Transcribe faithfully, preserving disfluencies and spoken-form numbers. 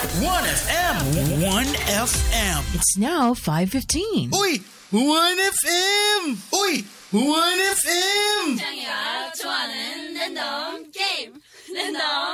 one F M. one F M. It's now five fifteen. Uy! one F M! Uy! one F M! 장이가 좋아하는 랜덤 게임 랜덤